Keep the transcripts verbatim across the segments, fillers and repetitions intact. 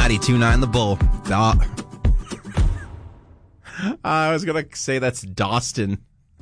ninety-two point nine The Bull. Da- I was going to say that's Dawson.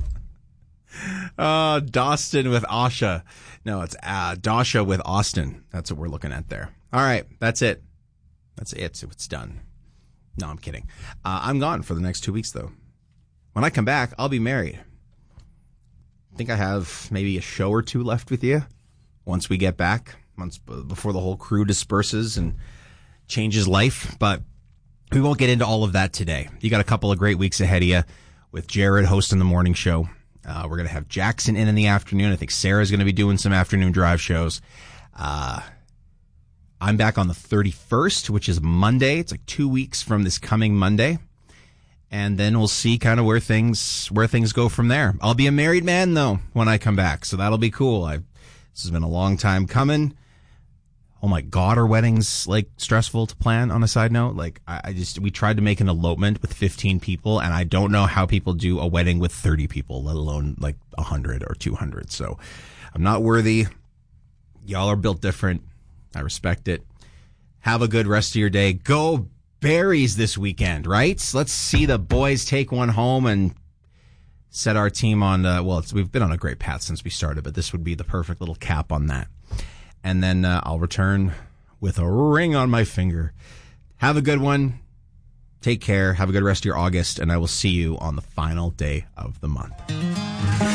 Uh, Dawson with Asha. No, it's uh, Dasha with Austin. That's what we're looking at there. All right, that's it. That's it. It's done. No, I'm kidding. Uh, I'm gone for the next two weeks, though. When I come back, I'll be married. I think I have maybe a show or two left with you once we get back, once before the whole crew disperses and changes life. But we won't get into all of that today. You got a couple of great weeks ahead of you with Jared hosting the morning show. Uh, we're going to have Jackson in in the afternoon. I think Sarah's going to be doing some afternoon drive shows. Uh, I'm back on the thirty-first, which is Monday. It's like two weeks from this coming Monday. And then we'll see kind of where things where things go from there. I'll be a married man, though, when I come back. So that'll be cool. I, this has been a long time coming. Oh, my God, are weddings, like, stressful to plan, on a side note? Like, I, I just, we tried to make an elopement with fifteen people, and I don't know how people do a wedding with thirty people, let alone, like, one hundred or two hundred. So I'm not worthy. Y'all are built different. I respect it. Have a good rest of your day. Go Berries this weekend, right? Let's see the boys take one home and set our team on, uh, well, it's, we've been on a great path since we started, but this would be the perfect little cap on that. And then uh, I'll return with a ring on my finger. Have a good one. Take care. Have a good rest of your August, and I will see you on the final day of the month.